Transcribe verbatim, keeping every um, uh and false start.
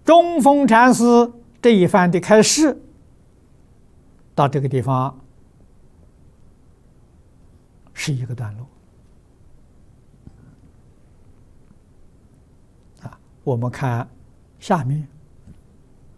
中峰禅师这一番的开示，到这个地方是一个段落啊。我们看下面。